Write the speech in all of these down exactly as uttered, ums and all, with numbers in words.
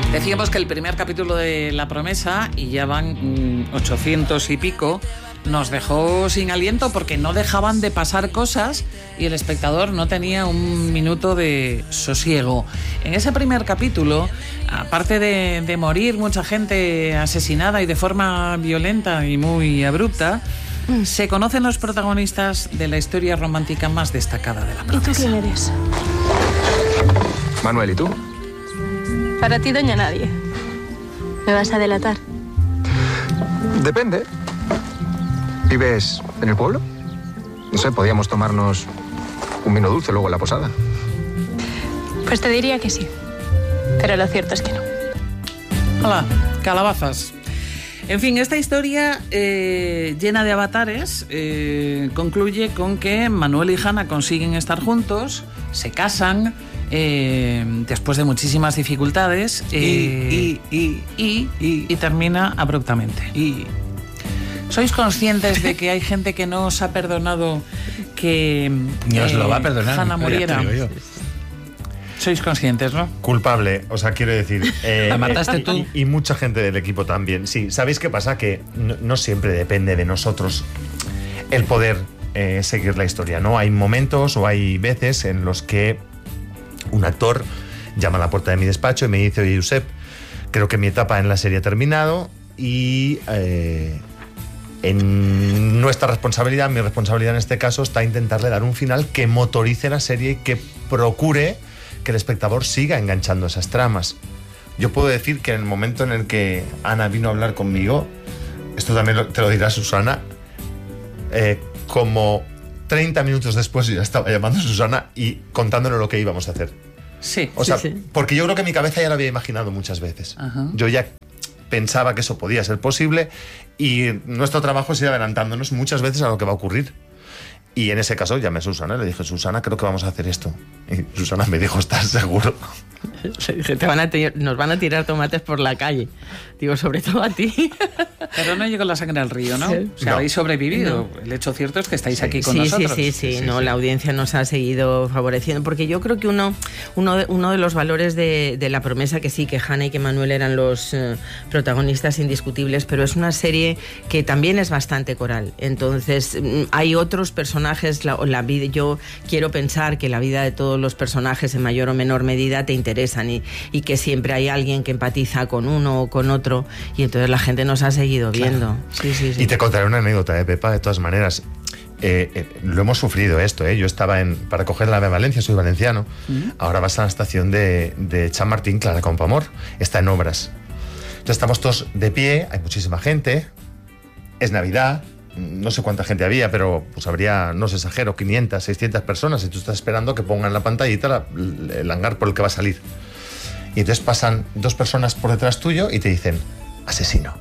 Decíamos que el primer capítulo de La Promesa, y ya van mmm, ochocientos y pico, nos dejó sin aliento porque no dejaban de pasar cosas y el espectador no tenía un minuto de sosiego. En ese primer capítulo, aparte de, de morir mucha gente asesinada y de forma violenta y muy abrupta, mm. se conocen los protagonistas de la historia romántica más destacada de La Promesa. ¿Y tú quién eres? Manuel, ¿y tú? Para ti, doña Nadie. ¿Me vas a delatar? Depende. ¿Vives en el pueblo? No sé, podíamos tomarnos un vino dulce luego en la posada. Pues te diría que sí. Pero lo cierto es que no. Hola, calabazas. En fin, esta historia eh, llena de avatares eh, concluye con que Manuel y Hanna consiguen estar juntos, se casan, eh, después de muchísimas dificultades, eh, y, y, y, y, y, y termina abruptamente. Y... ¿Sois conscientes de que hay gente que no os ha perdonado que Ni os eh, lo va a perdonar, Hanna muriera? Sois conscientes, ¿no? Culpable, o sea, quiero decir... Eh, ¿La mataste eh, tú? Y, y mucha gente del equipo también. Sí, ¿sabéis qué pasa? Que no, no siempre depende de nosotros el poder eh, seguir la historia, ¿no? Hay momentos o hay veces en los que un actor llama a la puerta de mi despacho y me dice: oye, Josep, creo que mi etapa en la serie ha terminado y... Eh, en nuestra responsabilidad, mi responsabilidad en este caso, está intentarle dar un final que motorice la serie y que procure que el espectador siga enganchando esas tramas. Yo puedo decir que en el momento en el que Ana vino a hablar conmigo, esto también lo, te lo dirá Susana, eh, como treinta minutos después yo ya estaba llamando a Susana y contándole lo que íbamos a hacer. Sí, o sea, sí, sí. Porque yo creo que mi cabeza ya lo había imaginado muchas veces. Ajá. Yo ya pensaba que eso podía ser posible y nuestro trabajo es ir adelantándonos muchas veces a lo que va a ocurrir. Y en ese caso llamé a Susana y le dije: Susana, creo que vamos a hacer esto. Y Susana me dijo: ¿estás seguro? Te van a tirar, nos van a tirar tomates por la calle. Digo, sobre todo a ti. Pero no llegó la sangre al río, ¿no? Sí. O sea, No. habéis sobrevivido. No. El hecho cierto es que estáis Sí. aquí con sí, nosotros. Sí, sí, sí, Sí, sí, no, sí. la audiencia nos ha seguido favoreciendo, porque yo creo que uno, uno, de, uno de los valores de, de La Promesa, que sí, que Hanna y que Manuel eran los eh, protagonistas indiscutibles, pero es una serie que también es bastante coral. Entonces, mm, hay otros personajes, la, la vida, yo quiero pensar que la vida de todos los personajes en mayor o menor medida te interesan y, y que siempre hay alguien que empatiza con uno o con otro, y entonces la gente nos ha seguido viendo. Claro. Sí, sí, sí. Y te contaré una anécdota, ¿eh, Pepa? De todas maneras, eh, eh, lo hemos sufrido esto, ¿eh? Yo estaba en, para coger la AVE Valencia, soy valenciano. Mm. Ahora vas a la estación de, de Chamartín, Clara Campoamor, está en obras. Entonces estamos todos de pie, hay muchísima gente, es Navidad, no sé cuánta gente había, pero pues habría, no os exagero, quinientas, seiscientas personas, y tú estás esperando que pongan la pantallita la, el hangar por el que va a salir. Y entonces pasan dos personas por detrás tuyo y te dicen: asesino.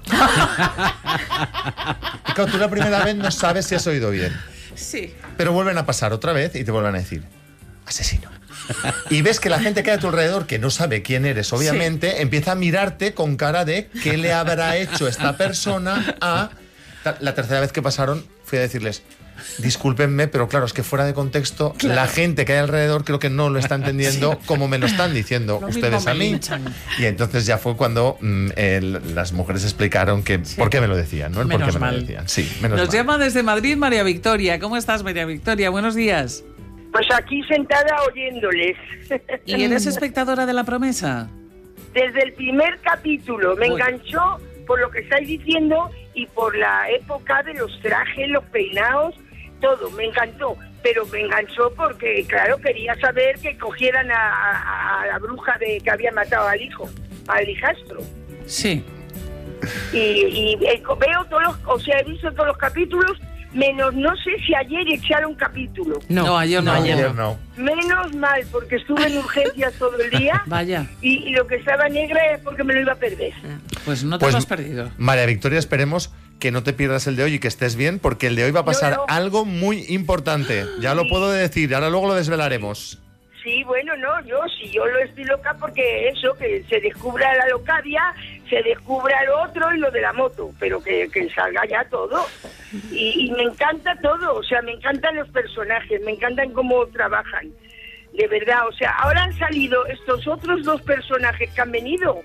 Y claro, tú la primera vez no sabes si has oído bien. Sí. Pero vuelven a pasar otra vez y te vuelven a decir: asesino. Y ves que la gente que hay a tu alrededor, que no sabe quién eres, obviamente, sí, empieza a mirarte con cara de ¿qué le habrá hecho esta persona a...? La tercera vez que pasaron fui a decirles: discúlpenme, pero claro, es que fuera de contexto, claro, la gente que hay alrededor creo que no lo está entendiendo, sí, como me lo están diciendo lo ustedes a mí. Y entonces ya fue cuando mm, el, las mujeres explicaron que sí, por qué me lo decían, ¿no? El menos por qué me mal. lo decían. Sí, menos Nos mal. llama desde Madrid María Victoria. ¿Cómo estás, María Victoria? Buenos días. Pues aquí sentada oyéndoles. ¿Y eres espectadora de La Promesa? Desde el primer capítulo me Uy. enganchó por lo que estáis diciendo y por la época de los trajes, los peinados, todo, me encantó. Pero me enganchó porque, claro, quería saber que cogieran a, a, a la bruja de que había matado al hijo, al hijastro. Sí. Y, y eh, veo todos los, o sea, he visto todos los capítulos, menos no sé si ayer echaron capítulo. No, no ayer no. No, ayer ayer no. no. Menos mal, porque estuve en urgencias todo el día. Vaya. Y, y lo que estaba negra es porque me lo iba a perder. Pues no te Pues, lo has perdido. María Victoria, esperemos que no te pierdas el de hoy y que estés bien, porque el de hoy va a pasar No, no. algo muy importante. Ya lo puedo decir, ahora luego lo desvelaremos. Sí, bueno, no, yo sí, yo lo estoy loca porque eso, que se descubra la Locadia, se descubra lo otro y lo de la moto, pero que, que salga ya todo. Y, y me encanta todo, o sea, me encantan los personajes, me encantan cómo trabajan, de verdad. O sea, ahora han salido estos otros dos personajes que han venido,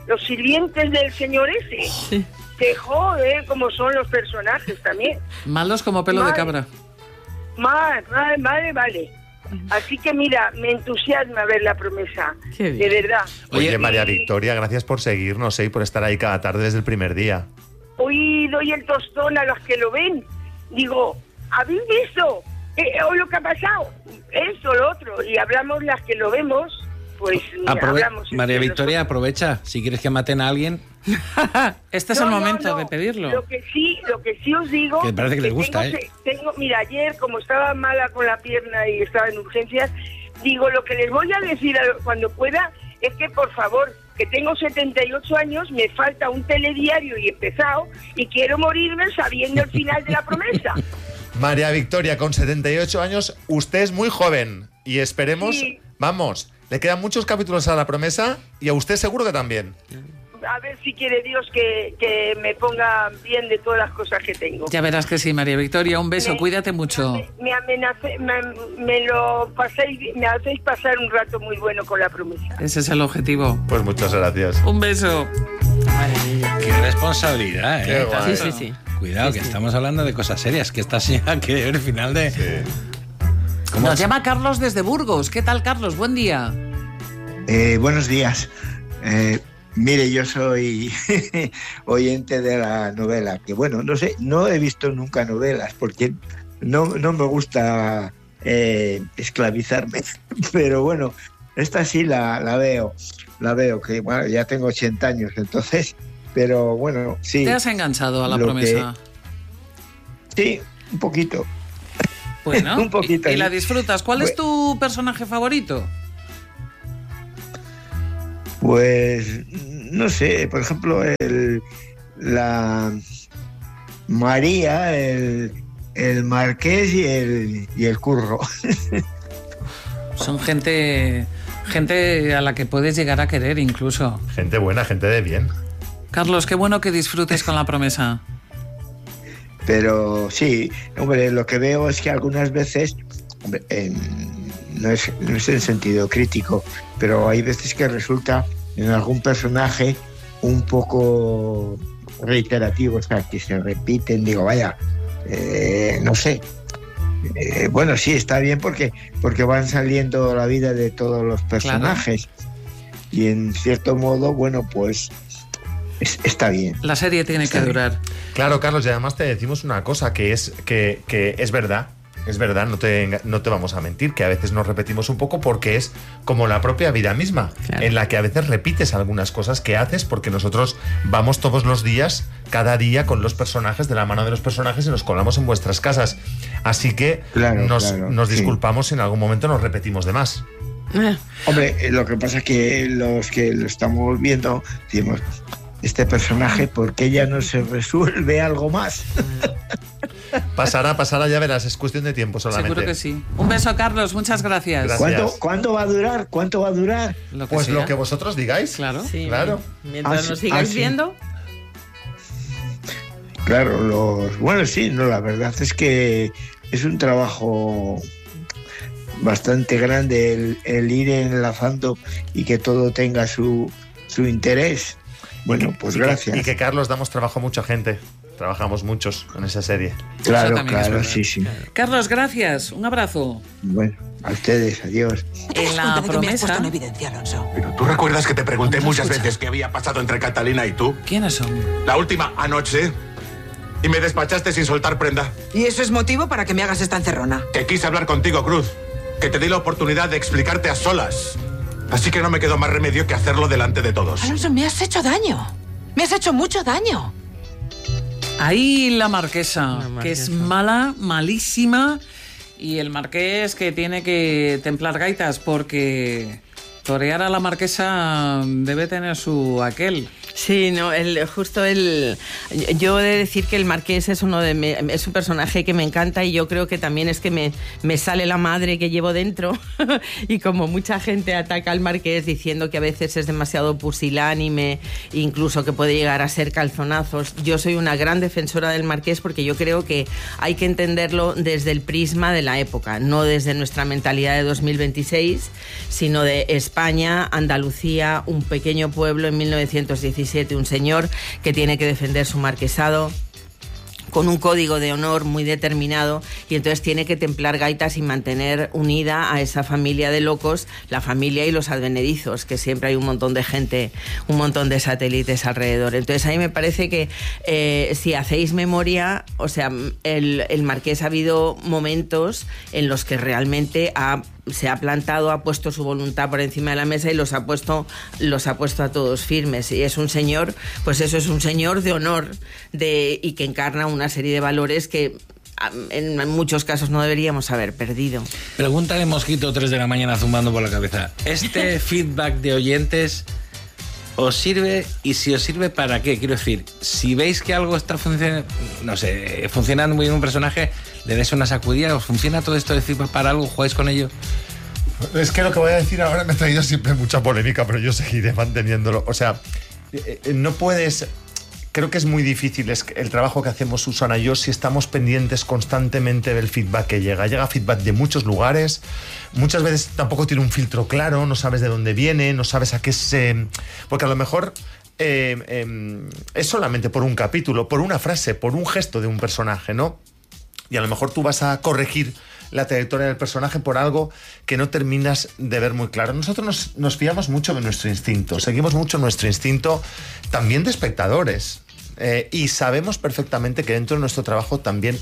los sirvientes del señor ese. Sí. Que joder, como son los personajes también. Malos como pelo Mal. de cabra. Vale, vale, vale, vale. Así que mira, me entusiasma ver La Promesa. Qué bien. De verdad. Oye, Y María Victoria, gracias por seguirnos, ¿eh? Y por estar ahí cada tarde desde el primer día. Hoy doy el tostón a los que lo ven. Digo, ¿habéis visto? Eh, hoy lo que ha pasado. Esto, lo otro. Y hablamos las que lo vemos, pues Aprove- hablamos. María entre Victoria, nosotros. aprovecha. Si quieres que maten a alguien, Este es No, el no, momento no. de pedirlo. Lo que sí, lo que sí os digo. Que parece que les gusta, tengo, ¿eh? tengo, mira, ayer, como estaba mala con la pierna y estaba en urgencias, digo, lo que les voy a decir a- cuando pueda es que, por favor, que tengo setenta y ocho años, me falta un telediario y he empezado, y quiero morirme sabiendo el final de La Promesa. María Victoria, con setenta y ocho años, usted es muy joven y esperemos, Sí. vamos, le quedan muchos capítulos a La Promesa y a usted seguro que también. A ver si quiere Dios que, que me ponga bien de todas las cosas que tengo. Ya verás que sí, María Victoria. Un beso, Me- cuídate mucho. Me, me amenacé, me, me lo paséis, me hacéis pasar un rato muy bueno con La Promesa. Ese es el objetivo. Pues muchas gracias. Un beso. qué responsabilidad, Qué ¿eh? guay. Sí, sí, sí. Cuidado, que estamos hablando de cosas serias, que esta señora quiere ver el final de... ¿Cómo Nos es? llama Carlos desde Burgos. ¿Qué tal, Carlos? Buen día. Eh, buenos días. Eh, mire, yo soy oyente de la novela, que bueno, no sé, no he visto nunca novelas porque no, no me gusta eh, esclavizarme, pero bueno, esta sí la, la veo, la veo, que bueno, ya tengo ochenta años, entonces, pero bueno, sí. ¿Te has enganchado a La Lo Promesa? Sí, un poquito. Bueno, un poquito. y, y la disfrutas. ¿Cuál es Bueno. tu personaje favorito? Pues no sé, por ejemplo, el, la María, el, el Marqués y el, y el Curro. Son gente, gente a la que puedes llegar a querer incluso. Gente buena, gente de bien. Carlos, qué bueno que disfrutes con La Promesa. Pero sí, hombre, lo que veo es que algunas veces, hombre, en- no, es, no es en sentido crítico, pero hay veces que resulta en algún personaje un poco reiterativo, o sea, que se repiten, digo, vaya, eh, no sé. Eh, bueno, sí, está bien porque, porque van saliendo la vida de todos los personajes. Y en cierto modo, bueno, pues es- está bien. La serie tiene Está que bien. durar. Claro, Carlos, y además te decimos una cosa, que es que, que es verdad, es verdad, no te, enga- no te vamos a mentir, que a veces nos repetimos un poco porque es como la propia vida misma, Claro. en la que a veces repites algunas cosas que haces porque nosotros vamos todos los días, cada día con los personajes, de la mano de los personajes y nos colamos en vuestras casas. Así que Claro, nos, claro, nos sí. disculpamos si en algún momento nos repetimos de más. Hombre, eh, lo que pasa es que los que lo estamos viendo, decimos, este personaje, ¿por qué ya no se resuelve algo más? Pasará, pasará, ya verás, es cuestión de tiempo solamente. Seguro que sí. Un beso, Carlos. Muchas gracias. Gracias. ¿Cuánto, ¿Cuánto va a durar? ¿Cuánto va a durar? Lo que Pues sea. lo que vosotros digáis. Claro. Sí, Claro. Mientras Ah, sí, nos sigáis ah, sí. viendo. Claro, los bueno, sí, no, la verdad es que es un trabajo bastante grande el, el ir enlazando y que todo tenga su, su interés. Bueno, pues Y que- gracias. Y que Carlos damos trabajo a mucha gente. Trabajamos muchos con esa serie. Claro, Eso también es claro, verdad. sí, sí. Carlos, gracias. Un abrazo. Bueno, a ustedes, adiós. En La Promesa. evidencia, Alonso. Pero tú recuerdas que te pregunté ¿Cómo te muchas escucha? veces qué había pasado entre Catalina y tú. ¿Quiénes son? La última anoche. Y me despachaste sin soltar prenda. ¿Y eso es motivo para que me hagas esta encerrona? Que quise hablar contigo, Cruz. Que te di la oportunidad de explicarte a solas. Así que no me quedó más remedio que hacerlo delante de todos. Alonso, me has hecho daño. Me has hecho mucho daño. Ahí la marquesa, La que es marquesa. mala, malísima, y el marqués que tiene que templar gaitas porque torear a la marquesa debe tener su aquel. Sí, no, el, justo el... Yo he de decir que el Marqués es uno de me, es un personaje que me encanta y yo creo que también es que me, me sale la madre que llevo dentro y como mucha gente ataca al Marqués diciendo que a veces es demasiado pusilánime, incluso que puede llegar a ser calzonazos, yo soy una gran defensora del Marqués porque yo creo que hay que entenderlo desde el prisma de la época, no desde nuestra mentalidad de dos mil veintiséis, sino de España, Andalucía, un pequeño pueblo en mil novecientos diecisiete, un señor que tiene que defender su marquesado con un código de honor muy determinado y entonces tiene que templar gaitas y mantener unida a esa familia de locos, la familia y los advenedizos, que siempre hay un montón de gente, un montón de satélites alrededor. Entonces a mí me parece que eh, si hacéis memoria, o sea, el, el Marqués ha habido momentos en los que realmente ha se ha plantado, ha puesto su voluntad por encima de la mesa y los ha puesto, los ha puesto a todos firmes. Y es un señor, pues eso, es un señor de honor de, y que encarna una serie de valores que en muchos casos no deberíamos haber perdido. Pregunta de Mosquito, tres de la mañana, zumbando por la cabeza. ¿Este feedback de oyentes os sirve? Y si os sirve, ¿para qué? Quiero decir, si veis que algo está funcionando, no sé, funcionando muy bien un personaje, le des una sacudida, ¿os funciona todo esto de feedback para algo? ¿Jugáis con ello? Es que lo que voy a decir ahora me ha traído siempre mucha polémica, pero yo seguiré manteniéndolo. O sea, no puedes... Creo que es muy difícil es el trabajo que hacemos Susana y yo si estamos pendientes constantemente del feedback que llega. Llega feedback de muchos lugares, muchas veces tampoco tiene un filtro claro, no sabes de dónde viene, no sabes a qué se... Porque a lo mejor eh, eh, es solamente por un capítulo, por una frase, por un gesto de un personaje, ¿no? Y a lo mejor tú vas a corregir la trayectoria del personaje por algo que no terminas de ver muy claro. Nosotros nos, nos fiamos mucho de nuestro instinto, seguimos mucho nuestro instinto también de espectadores. Eh, y sabemos perfectamente que dentro de nuestro trabajo también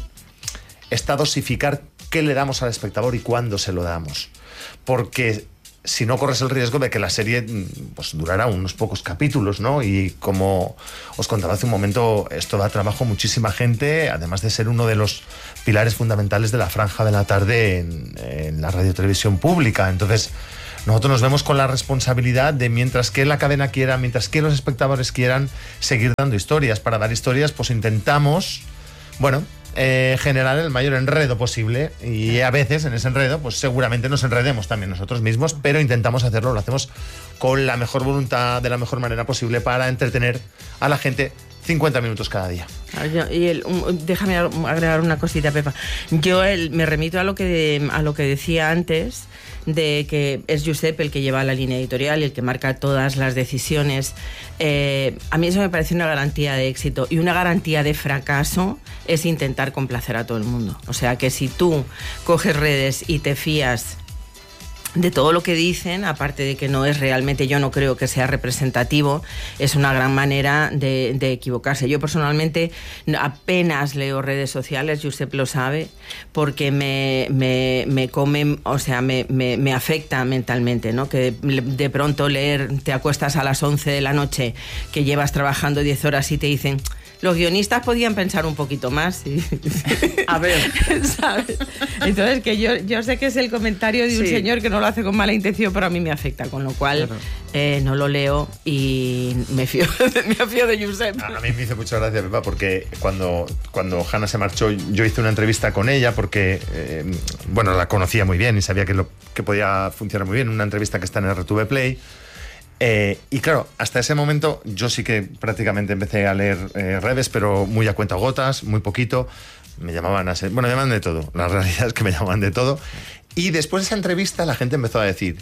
está dosificar qué le damos al espectador y cuándo se lo damos. Porque si no corres el riesgo de que la serie pues, durara unos pocos capítulos, ¿no? Y como os contaba hace un momento, esto da trabajo a muchísima gente, además de ser uno de los pilares fundamentales de la franja de la tarde en, en la radiotelevisión pública. Entonces, nosotros nos vemos con la responsabilidad de, mientras que la cadena quiera, mientras que los espectadores quieran, seguir dando historias. Para dar historias, pues intentamos, bueno, eh, generar el mayor enredo posible. Y a veces en ese enredo, pues seguramente nos enredemos también nosotros mismos, pero intentamos hacerlo, lo hacemos con la mejor voluntad, de la mejor manera posible, para entretener a la gente cincuenta minutos cada día. Y el, un, déjame agregar una cosita, Pepa. Yo el, me remito a lo que a lo que decía antes, de que es Josep el que lleva la línea editorial y el que marca todas las decisiones. Eh, a mí eso me parece una garantía de éxito, y una garantía de fracaso es intentar complacer a todo el mundo. O sea, que si tú coges redes y te fías de todo lo que dicen, aparte de que no es realmente, yo no creo que sea representativo, es una gran manera de, de equivocarse. Yo personalmente apenas leo redes sociales, Josep lo sabe, porque me, me, me come, o sea, me, me, me afecta mentalmente, ¿no? Que de, de pronto leer, te acuestas a las once de la noche, que llevas trabajando diez horas y te dicen... Los guionistas podían pensar un poquito más. ¿Sí? A ver. ¿Sabes? Entonces, que yo, yo sé que es el comentario de un sí. señor que no lo hace con mala intención, pero a mí me afecta, con lo cual claro. eh, no lo leo y me fío, me fío de Josep. A, a mí me hizo mucha gracia, Pepa, porque cuando, cuando Hanna se marchó, yo hice una entrevista con ella porque, eh, bueno, la conocía muy bien y sabía que, lo, que podía funcionar muy bien, una entrevista que está en R T V Play. Eh, y claro, hasta ese momento yo sí que prácticamente empecé a leer eh, redes, pero muy a cuentagotas, muy poquito. Me llamaban a ser... Bueno, me llamaban de todo. La realidad es que me llamaban de todo. Y después de esa entrevista la gente empezó a decir: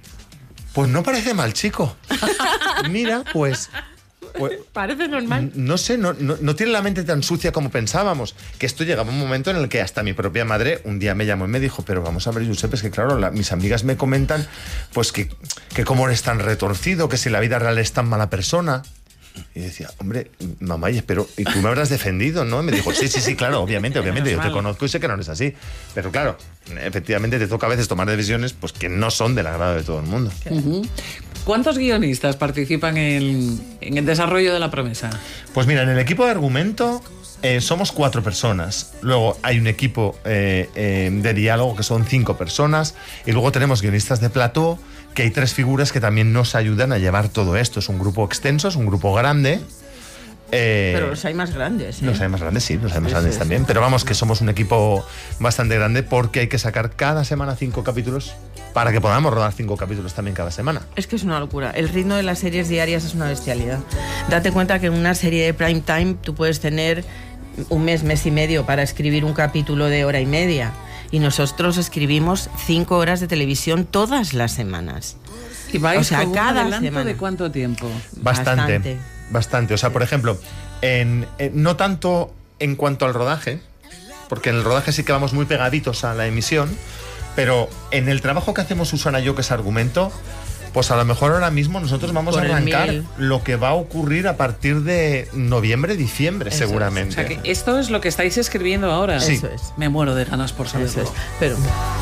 pues no parece mal chico. Mira, pues... Pues, parece normal. No sé, no, no, no tiene la mente tan sucia como pensábamos. Que esto llegaba un momento en el que hasta mi propia madre un día me llamó y me dijo: pero vamos a ver, Josep, es que claro, la, mis amigas me comentan pues que, que cómo eres tan retorcido, que si la vida real es tan mala persona. Y decía: hombre, mamá, pero ¿y tú me habrás defendido, no? Y me dijo: sí, sí, sí, claro, obviamente, obviamente, yo te conozco y sé que no eres así. Pero claro, efectivamente te toca a veces tomar decisiones pues que no son del agrado de todo el mundo. Uh-huh. ¿Cuántos guionistas participan en, en el desarrollo de La Promesa? Pues mira, en el equipo de argumento eh, somos cuatro personas. Luego hay un equipo eh, eh, de diálogo que son cinco personas. Y luego tenemos guionistas de plató que hay tres figuras que también nos ayudan a llevar todo esto. Es un grupo extenso, es un grupo grande. Eh, Pero los hay más grandes. ¿eh? Los hay más grandes, sí, los hay más Sí, grandes sí, también. sí. Pero vamos, que somos un equipo bastante grande porque hay que sacar cada semana cinco capítulos para que podamos rodar cinco capítulos también cada semana. Es que es una locura. El ritmo de las series diarias es una bestialidad. Date cuenta que en una serie de prime time tú puedes tener un mes, mes y medio para escribir un capítulo de hora y media. Y nosotros escribimos cinco horas de televisión todas las semanas. ¿Y vais O sea, con un cada adelanto semana. de cuánto tiempo? Bastante. Bastante. Bastante. O sea, por ejemplo, en, en- no tanto en cuanto al rodaje, porque en el rodaje sí que vamos muy pegaditos a la emisión, pero en el trabajo que hacemos Susana y yo, que es argumento, pues a lo mejor ahora mismo nosotros vamos Por a el arrancar mil. lo que va a ocurrir a partir de noviembre, diciembre, Eso es. seguramente. O sea, que esto es lo que estáis escribiendo ahora. Sí. Eso es. Me muero de ganas por saberlo. Eso es. Pero